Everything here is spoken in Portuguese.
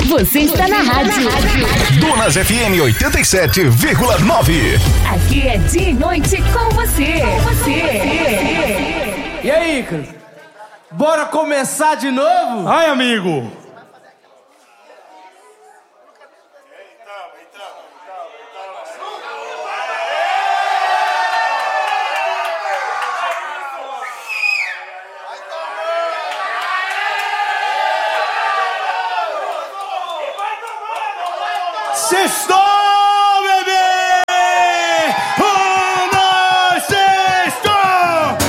Você está na rádio. Donas FM 87,9. Aqui é dia e noite com você. E aí, Icaro? Bora começar de novo? Ai, amigo! Sextou!